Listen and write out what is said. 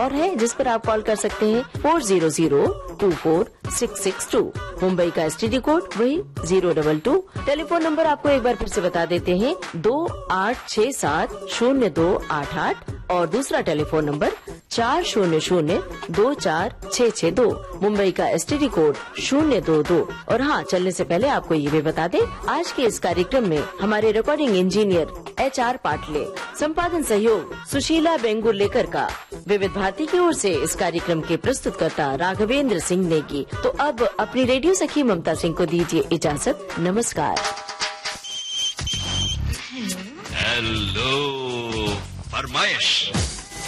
और है जिस पर आप कॉल कर सकते हैं 40024662। मुंबई का STD कोड वही 022। टेलीफोन नंबर आपको एक बार फिर से बता देते हैं 28670288 और दूसरा टेलीफोन नंबर 40024662। मुंबई का STD कोड 022। और हाँ, चलने से पहले आपको ये भी बता दें, आज के इस कार्यक्रम में हमारे रिकॉर्डिंग इंजीनियर HR पाटले, संपादन सहयोग सुशीला बेंगुरलेकर का, विविध भारती की ओर से इस कार्यक्रम के प्रस्तुतकर्ता राघवेंद्र सिंह नेगी। तो अब अपनी रेडियो सखी ममता सिंह को दीजिए इजाजत। नमस्कार। हेलो फरमाइश।